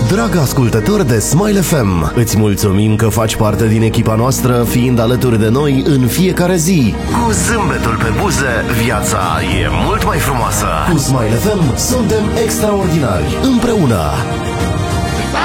Drag ascultător de Smile FM, îți mulțumim că faci parte din echipa noastră, fiind alături de noi în fiecare zi. Cu zâmbetul pe buze, viața e mult mai frumoasă. Cu Smile FM suntem extraordinari, împreună.